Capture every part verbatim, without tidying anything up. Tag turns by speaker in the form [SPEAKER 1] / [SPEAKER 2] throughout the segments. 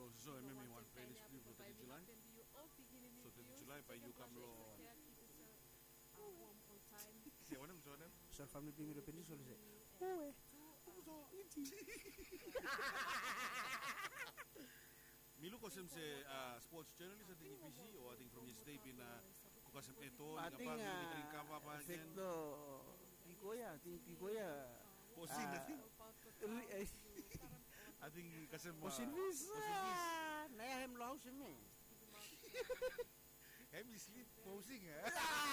[SPEAKER 1] so I remember one playlist view for the July. So the July by you come lo. Siya wala mo sa wala?
[SPEAKER 2] So family pimiro peninsula say. Uwe.
[SPEAKER 1] Milo ko sem se sports journalist ating I P C o ating from yesterday pina ko kasem ito
[SPEAKER 2] Ating
[SPEAKER 1] nga kapa pa yan.
[SPEAKER 2] Efekto Picoya, ating Picoya.
[SPEAKER 1] Posin natin. Ating kasem
[SPEAKER 2] Posin visa. Naya hem long sim eh.
[SPEAKER 1] Hem sleep posing eh.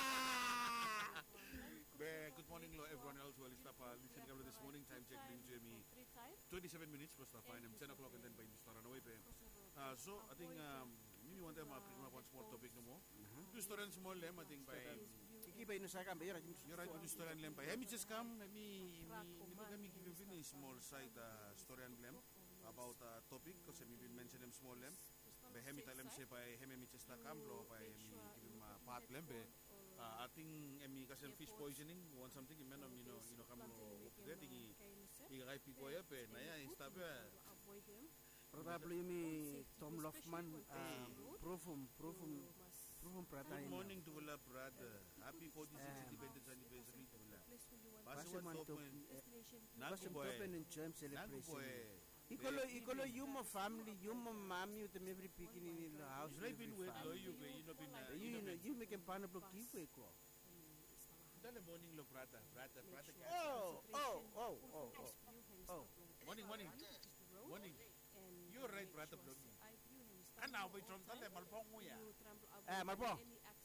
[SPEAKER 1] Be, good morning lo everyone else who is pa listening to this morning time check din Jimmy twenty-seven minutes plus fine I'm ten o'clock and then by the start away pe. Uh, so I think um maybe one time ma one small topic no mo. Tu story small lem I think by
[SPEAKER 2] Iki ba ino sa kan ba yara
[SPEAKER 1] you're right tu story lem by. Hemi just come mi mi mi kami give a small side uh, story and lem about a uh, topic because we been mention them small lem. Be hemi talem se by hemi mi just come lo by mi give ma part lem be. Uh, I think emi kasem fish poisoning want something you know you know you know kamo update i i gai piko ya pe na ya instabe
[SPEAKER 2] probably mi Tom Lofman um, profum profum profum prata
[SPEAKER 1] good morning to all brother happy forty-sixth independence anniversary to all
[SPEAKER 2] basi man to
[SPEAKER 1] nangu boy
[SPEAKER 2] open in germ celebration ikolo ikolo yumo family yumo mami uta every picking in the house
[SPEAKER 1] you been with lo you you know been
[SPEAKER 2] you know you make pan block kiwe ko
[SPEAKER 1] dale morning lo brother brother brother
[SPEAKER 2] oh oh oh oh oh
[SPEAKER 1] morning morning morning you're right brother block ana boy from dale malpong mo ya
[SPEAKER 2] eh malpong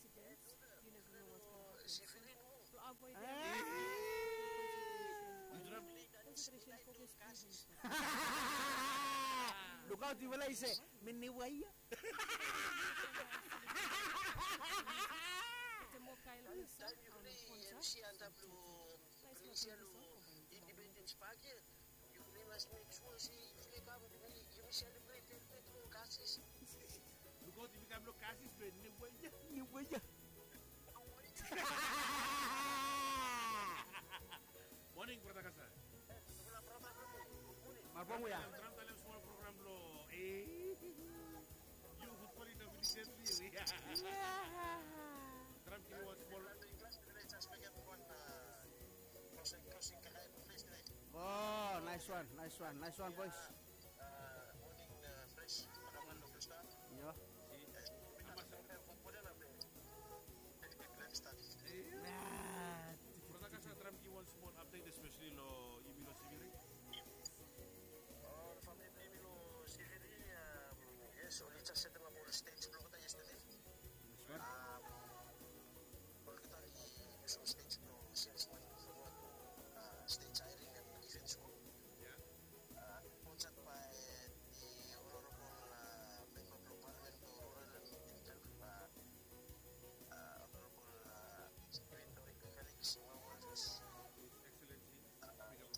[SPEAKER 2] Lukaw di wala ise miniwaya.
[SPEAKER 3] Independence Park you must make sure si you come you celebrate it cases.
[SPEAKER 1] Lukaw di bigam lo cases be niwaya
[SPEAKER 2] niwaya.
[SPEAKER 1] Morning brother Kasa.
[SPEAKER 2] Mabong ya.
[SPEAKER 1] Tram talem small program lo. Eh. You good for it recently. Tram ki was small.
[SPEAKER 2] Oh, nice one, nice one, nice one boys.
[SPEAKER 3] Morning fresh pakaman lo fresh na.
[SPEAKER 2] Yo.
[SPEAKER 1] Nah. Brother Kasa tram ki was small update especially lo Imilo Siviri.
[SPEAKER 3] Oh, family Imilo Siviri. Yes, only just set up all stage blow kita yesterday. Um, all kita di mission stage blow salesman from what uh, stage hiring and events ko.
[SPEAKER 1] Yeah.
[SPEAKER 3] Uh, sponsored by the Honorable uh, Member of Parliament to Rural and Intel, uh, uh, Honorable uh, Stephen Doric Felix Mawazis.
[SPEAKER 1] Excellency.
[SPEAKER 3] Uh,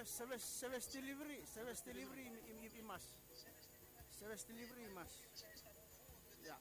[SPEAKER 2] service service delivery, service delivery im im imas. Service delivery imas. Yeah.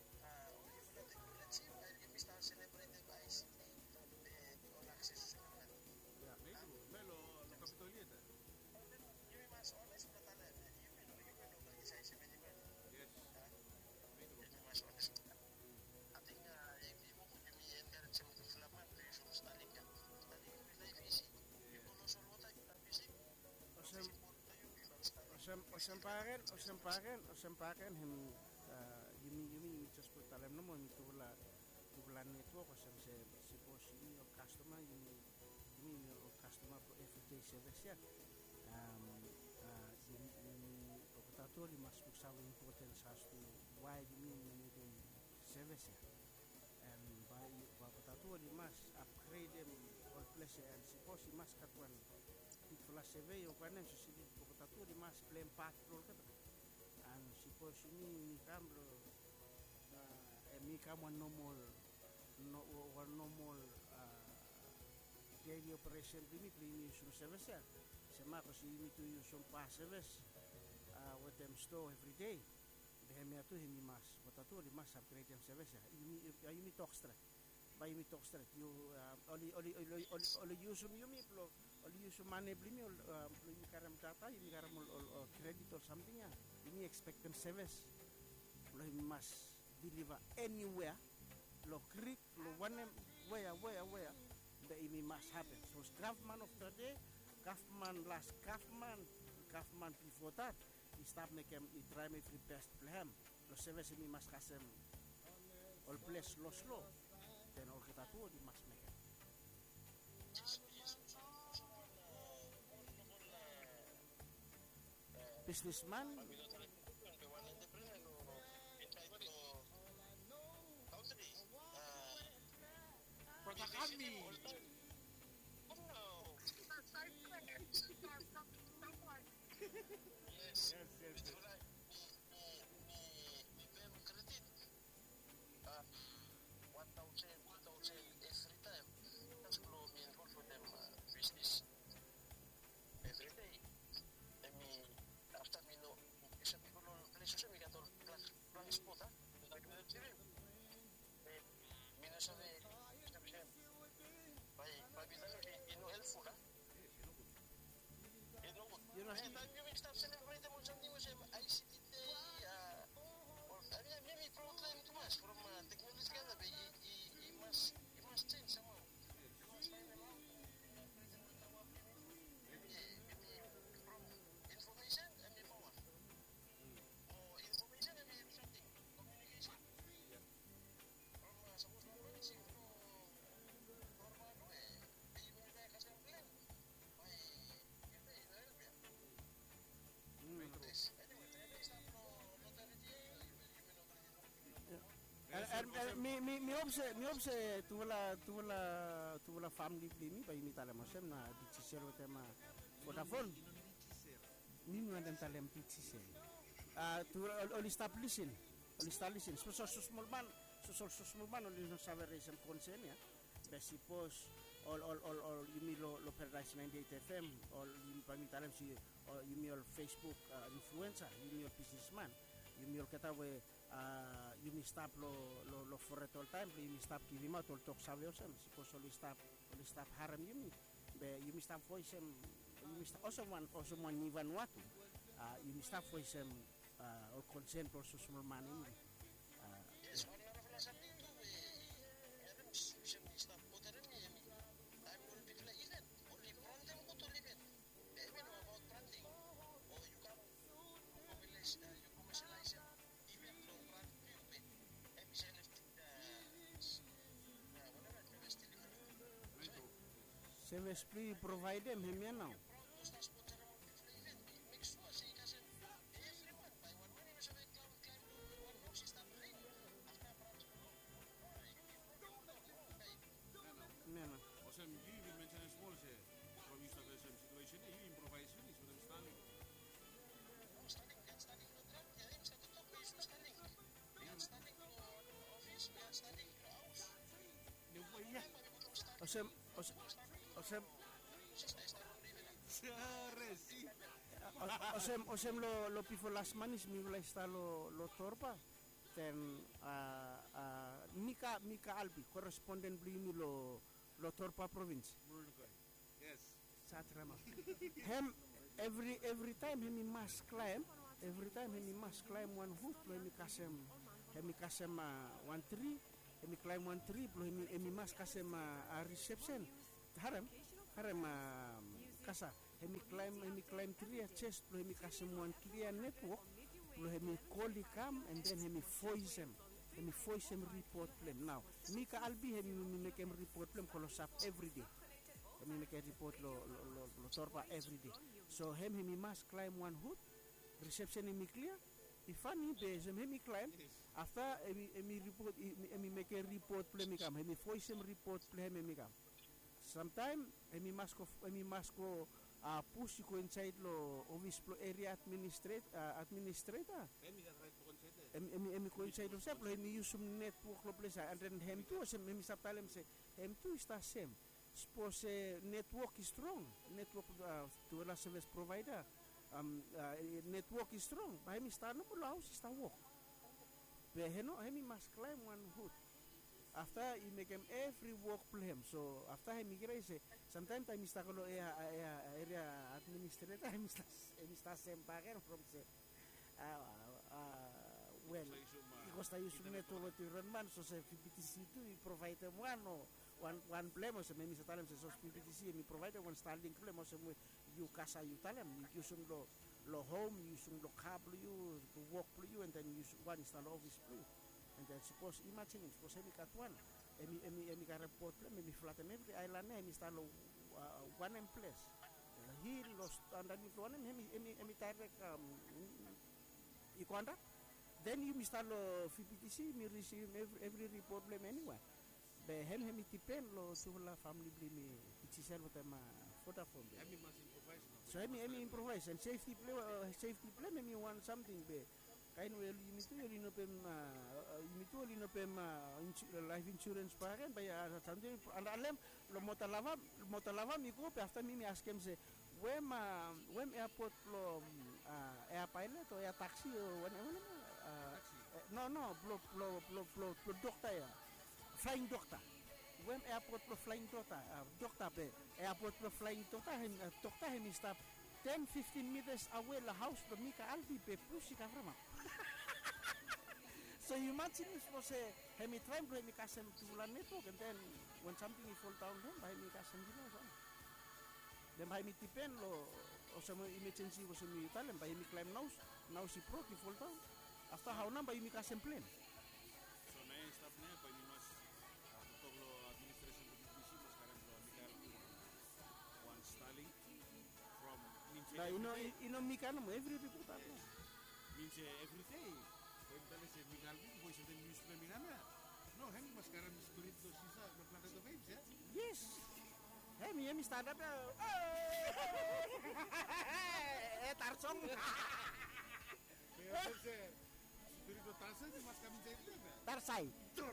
[SPEAKER 2] Osempaken, osempaken, osempaken him yumi yumi just put talem no mo mitula tula network osem se se pos yumi or customer yumi yumi or customer for everyday service ya. Um yumi yumi operator di mas usawa importance as to why yumi yumi service ya. And by operator di mas upgrade them all place and se pos mas katwan titula survey o kanen so si operator di mas plan part role ka and si pos yumi ni kamblo mi kamo normal no one normal uh, daily operation dimi plini sum service ya sema ko si mi to use some pass service uh, with them store every day behemia tu himi mas potatu di mas upgrade them service ya yumi yumi tokstra by yumi tokstra you uh, oli oli oli oli use sum yumi plo oli use money blimi ol yumi karam data yumi karam ol credit or something ya yumi expect them service lo yumi mas deliver anywhere lo creek lo one where where where the imi must happen so government of the day government last government government before that he start make him he try make the best plan lo service imi must kasem all place lo slow then all kita tu di must make businessman kami. Yes, yes, yes. one thousand, two thousand every time. That's blow me involved for them business. Every day. I mean, after me no, some people know places me got all transport, huh? Like the children. Me no sabe. You know, and then you start celebrating on something with him. I see it there. Or I mean, maybe proclaim to us from uh, technology. Can be he must he must change somehow. You must find them out. Maybe maybe from information and the power. Or information and maybe something communication. From uh, suppose one one is from normal way. Maybe we make a plan. mi mi mi obse mi obse tuvala tuvala tuvala family plimi pa imi tala mosem na dichisero tema Vodafone ni no andam talem dichisel ah tu all establishing all establishing so so small man so so small man all no sabe reason concern ya besipos all all all all yumi lo lo Paradise ninety-eight F M all yumi pa mi talem si yumi all Facebook uh, influencer yumi all businessman yumi all kata we uh, yumi stop lo lo lo for it all time yumi stop give out all talk sabe osam suppose all stop all stop haram yumi be yumi stop voice em yumi stop also one also one nivan watu uh, yumi stop voice em uh, all consent for so small man yumi uh, yes one of the last thing to be stop motor me I will be like even only from them go to live it even about branding or you can commercialize you commercialize even low brand you pay M C L F service free provide them him you know Osem, osem, osem,
[SPEAKER 1] Res.
[SPEAKER 2] O- Osem osem lo lo pifo las manis mi mulai sta lo lo torpa. Then uh, uh, Mika Mika Albi correspondent bli mi lo lo torpa province.
[SPEAKER 1] Yes.
[SPEAKER 2] Satrama. Hem every every time he must climb, every time he must climb one hood, lo he kasem he kasem uh, one tree, he climb one tree, lo he he must kasem uh, a reception. Harem harem uh, kasa he climb he climb tree a chest, lo he kasem one clear network, lo he call he come and then he voice him. He voice him report them. Now Mika Albi he make him report them kolosap every day. I mean, make a report lo lo lo, lo torpa every day. So him he must climb one hood. Reception him clear. If funny be him he climb. After he he report he make a report play me come. He voice him report play me come. Sometime he must go he must go uh, push go inside lo office lo area administrator uh, administrator. He he go inside lo sep lo he use some network lo place and then him too him he start tell him say him too is the same. Suppose uh, network is strong, network uh, to a service provider, um, uh, network is strong. But him start no house start work. But he no him must climb one hood. After he make him every work play him. So after him he say sometimes I start kalo area area administrator him start him start same bagan from say uh, uh, well because I use network to run man so say P T C to provide them one or one one plemo se memi sa talem se sos P P T C mi provide one Starlink plemo se mu you casa you talem you usung lo lo home you usung lo cable you to work for you and then you one install office play and then suppose imagine it suppose mi kat one emi emi emi ka report play emi flat every island emi install uh, one in place he lost underneath one emi emi emi direct um ikonda then you install P P T C mi receive every, every report play anyway. Be hem hem tipen lo suhla family bli mi itisel ma Vodafone.
[SPEAKER 1] Hemi must improvise.
[SPEAKER 2] So hemi hemi improvise and safety play uh, safety play me want something be kain well you need to you know pem you need to you know pem life insurance pagan by something and alem lo motalava motalava mi ko after me me ask him say when uh, when airport lo uh, air pilot or air taxi or whatever uh, no no blo blo blo blo blo doctor ya flying doctor when airport pro flying doctor uh, doctor be airport pro flying doctor him uh, doctor him stop ten fifteen meters away la house the Mika Albi pe push ka frama so you imagine this was a hemi try to hemi kasem to la network and then when something is fall down then by hemi kasem dino so then by hemi tipen lo o some emergency was hemi talem by hemi climb now now si pro ki fall down after how number hemi kasem plane
[SPEAKER 1] so na stop niya pa ni mas lo administration of P P C mas karam lo Mika one Starlink from means
[SPEAKER 2] na you know you know Mika no every people that
[SPEAKER 1] means every day when tale se Mika voice of the news na Mika na no hemi mas karam spirit do sisa na planet of apes ya
[SPEAKER 2] yes hemi hemi stand up eh tarsong
[SPEAKER 1] pero se spirit do Tarzan mas kami jadi na
[SPEAKER 2] Tarsai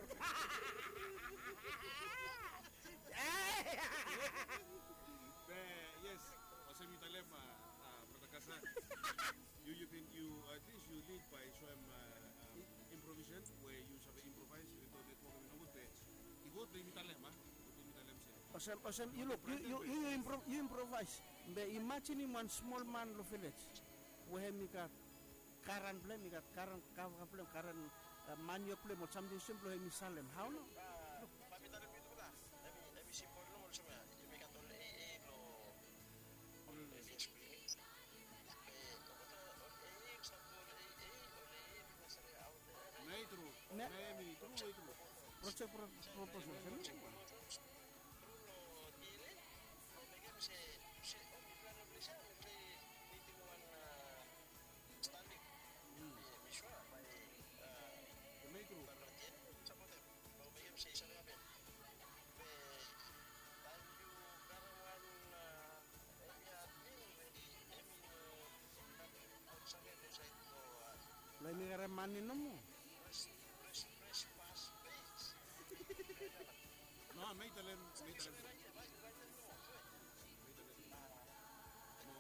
[SPEAKER 1] Be, yes, also mi talem uh, protakasa. You you can you at least you lead by some uh, uh, improvisation where you have improvise into network no good. Igot mi talem ah, mi talem se.
[SPEAKER 2] Osem osem you look you you you, improv, you improvise. Be imagine one small man lo village. Where mi ka karan blem mi ka karan ka blem karan manyo blem or something simple mi salem. How no?
[SPEAKER 1] Ne, mi true way true.
[SPEAKER 2] Project proposal. Lai mi gara mani namo.
[SPEAKER 1] No, may talem, may talem.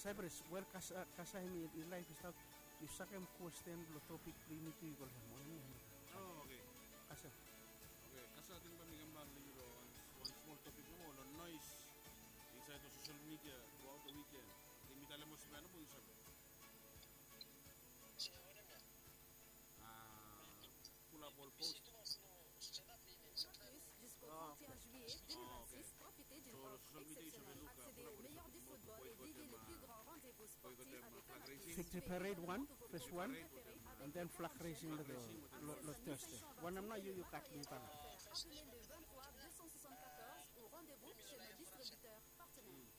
[SPEAKER 2] Cyprus, where casa casa himi in life is out. You sakem question lo topic primito igol hemo ni.
[SPEAKER 1] Oh, okay.
[SPEAKER 2] Casa.
[SPEAKER 1] Okay, kasi ating pamigambang libro on one small topic mo, on noise inside the social media throughout the weekend. Limita lang mo sa ano po yung sabi? Ah, pull up all post.
[SPEAKER 4] Jusqu'au
[SPEAKER 1] Ah,
[SPEAKER 4] trente et un juillet deux mille vingt-six, profitez d'une
[SPEAKER 1] So,
[SPEAKER 4] offre
[SPEAKER 1] social media is
[SPEAKER 4] exceptionnelle.
[SPEAKER 1] available.
[SPEAKER 4] Accédez au meilleur du football et vivez les plus grands rendez-vous sportifs avec un artiste.
[SPEAKER 2] Victory Parade one, first one,
[SPEAKER 4] préféré avec
[SPEAKER 2] and then flag raising the
[SPEAKER 1] Flag racing with the
[SPEAKER 2] lo, lo Thursday. One am na you you cut me pan.
[SPEAKER 4] Appelez le vingt-trois deux cent soixante-quatorze au rendez-vous chez nos distributeurs partenaires.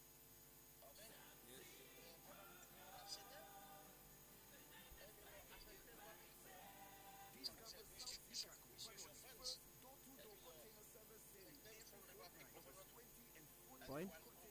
[SPEAKER 2] Point.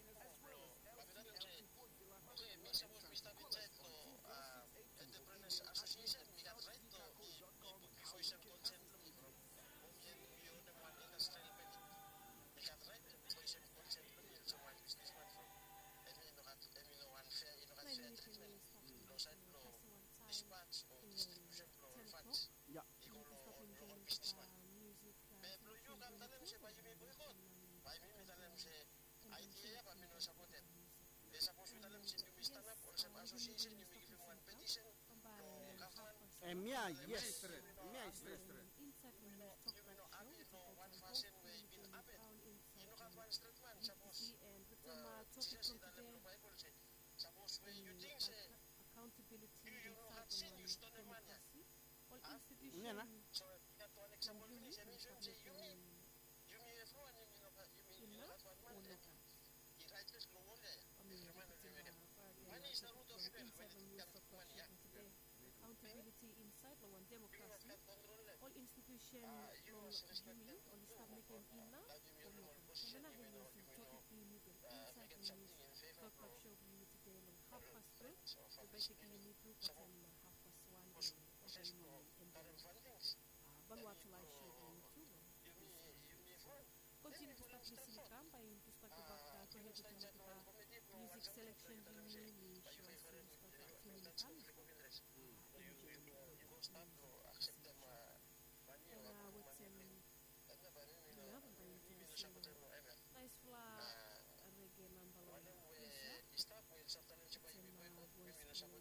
[SPEAKER 2] Yeah. And Mia, yes. Mia is stressed. Yeah, na.
[SPEAKER 5] Accountability inside lawan demokrasi all institution lo yumi on stop making ina ono kana henu si topic ni go inside the news talk talk show ni today long half past three so basically you need to pasan half past one day and then balwat live show ni too continue to start listening kam by to start about the to head to kita music selection ni ni show series start feeling kam nice flag reggae number one yes it's in my voice let's um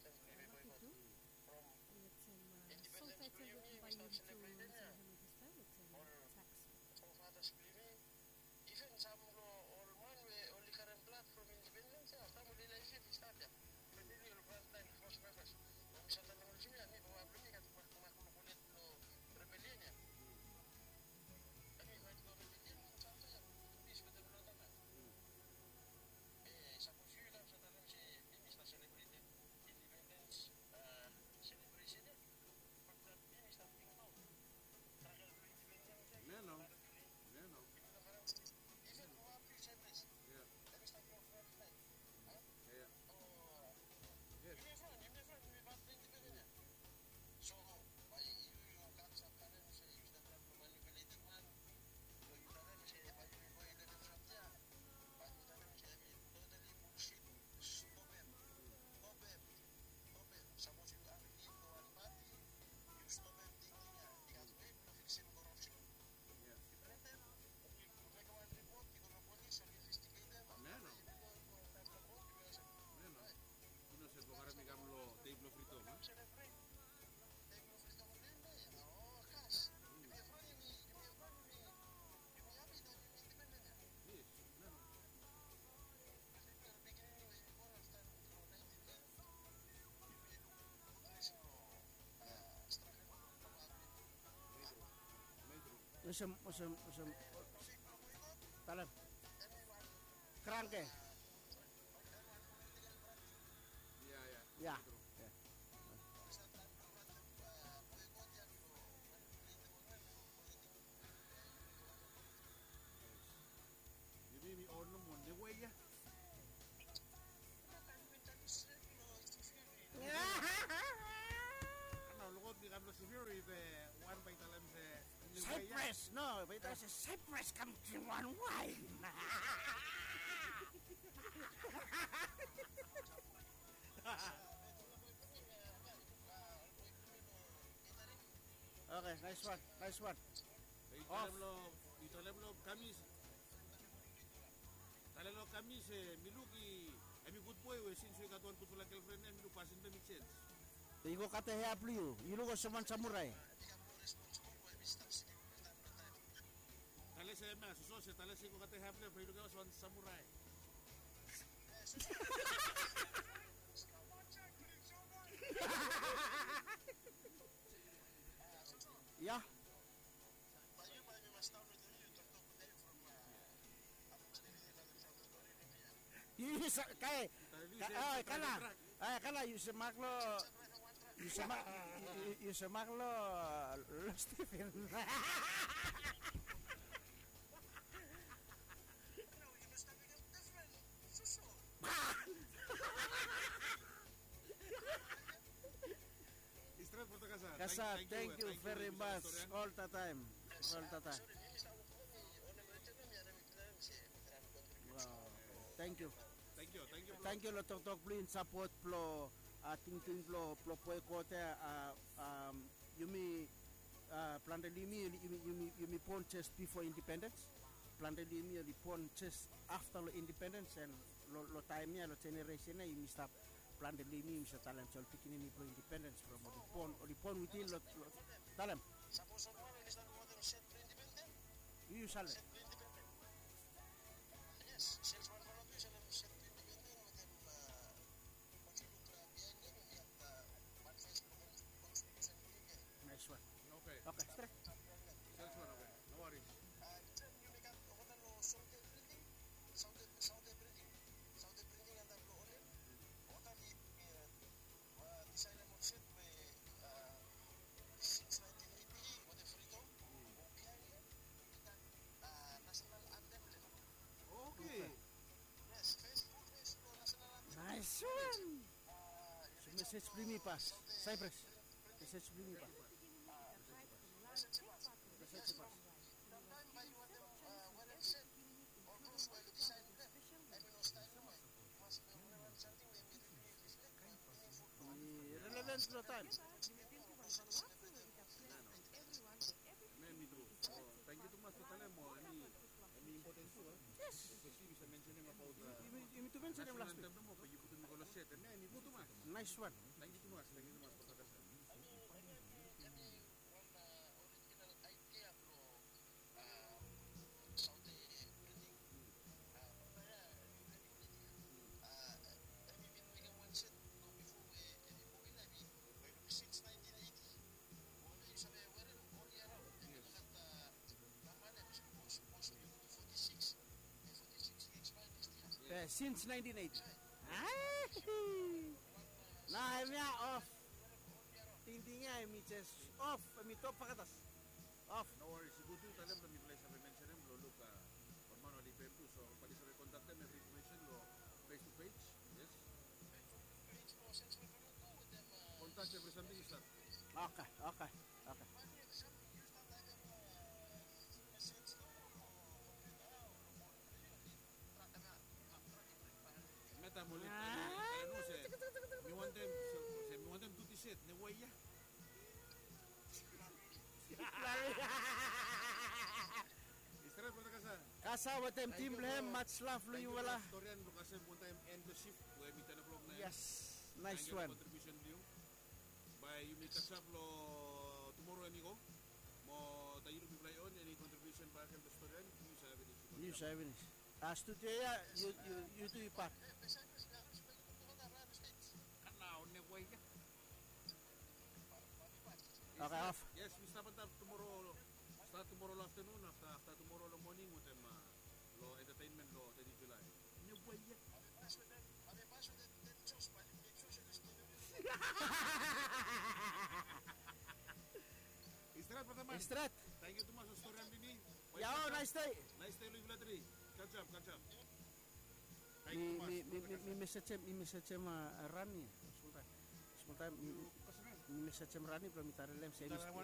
[SPEAKER 5] song title written by him to this time it's in tax
[SPEAKER 1] Neno. Neno. Yeah. Yeah. Yes. Neno. Neno. Uno se può fare lo table frito, no? Yes, neno. Metro.
[SPEAKER 2] Usum usum usum. Talab. Cranke.
[SPEAKER 1] Yeah, yeah.
[SPEAKER 2] Yeah.
[SPEAKER 1] Metro.
[SPEAKER 2] Yeah.
[SPEAKER 1] Jadi mi orno mo ne weya. Ano lugot di kablo si Fury te one by talam se ne weya.
[SPEAKER 2] Cyprus, no, but there's a Cyprus come to one wine. okay, nice one, nice one.
[SPEAKER 1] Off. Y talem lo kamis. Talem lo kamis eh miluki. Emi good boy we since we got one put like girlfriend and milu passing the mix.
[SPEAKER 2] Igo kate hea pliu, you look as one samurai.
[SPEAKER 1] Tale se me aso se tale se ko kate hable pero que was one samurai.
[SPEAKER 2] Yeah. You sa kay ay kana ay kana you semak lo you semak you semak lo lo Stephen. Kasa, thank you very much all the time, all the time. Wow. Thank you.
[SPEAKER 1] Thank you, thank you.
[SPEAKER 2] Thank you lo tok tok plin support plo ating ting plo plo poe kote um yumi plandelimi yumi yumi yumi pon chest before independence. Plandelimi yumi pon chest after lo independence and lo lo time ya lo generation ya yumi stop plandelimi yumi sa talent sol pikini mi pro independence from the pon or the pon within lo talent. You shall. Nice one.
[SPEAKER 1] Okay.
[SPEAKER 2] Okay, straight.
[SPEAKER 1] That's one okay. No worries. Okay.
[SPEAKER 2] Nice one. So message primi pas. Cypress. Message primi pas. Message pas. Relevant no time.
[SPEAKER 1] Men mi true. Oh, thank you too much for telling mo any any important too. Yes. Because you bisa mentioning about the
[SPEAKER 2] You need to mention him last week.
[SPEAKER 1] mo pa you put in the set and men mi too much.
[SPEAKER 2] Nice one.
[SPEAKER 1] Thank you too much. Thank you too much for that.
[SPEAKER 2] Uh, since nineteen eighty. Nah, I'm off. Tingtingnya mi just off, mi top pakatas. Off.
[SPEAKER 1] No worries. Siguro tu talem lo mi play sa mention em lo look on mano li pempu so pag sa contact them every information lo face to page. Yes. Contact every something is that.
[SPEAKER 2] Okay, okay, okay.
[SPEAKER 1] Meta mo ulit. Ano se? Mi want them se mi want them to set ne way ya. Istra po ka sa.
[SPEAKER 2] Kasa watem team lehem much love lo you wala.
[SPEAKER 1] Historian lo kasi po time end the shift we mi tana vlog na.
[SPEAKER 2] Yes, nice one.
[SPEAKER 1] Contribution view. By you mi catch up lo tomorrow amigo. Mo tayo lo play on any contribution para kay historian you sa evidence.
[SPEAKER 2] You seven. Ah, studio ya you you you do ipat.
[SPEAKER 1] Now ne way ya.
[SPEAKER 2] Okay, off.
[SPEAKER 1] Yes, we start at tomorrow. Start tomorrow afternoon. After after tomorrow lo morning, with them uh, lo entertainment lo thirty July. Ne way ya. Istrat pertama.
[SPEAKER 2] Istrat.
[SPEAKER 1] Thank you too much story ang dini.
[SPEAKER 2] Yao, nice day.
[SPEAKER 1] Nice day lo Vladri. Catch up, catch up. Thank
[SPEAKER 2] Mi
[SPEAKER 1] you too
[SPEAKER 2] mi
[SPEAKER 1] much.
[SPEAKER 2] mi mi mi message mi message ma Rani. Sultan. Sultan mi mi message ma Rani belum mitare lem saya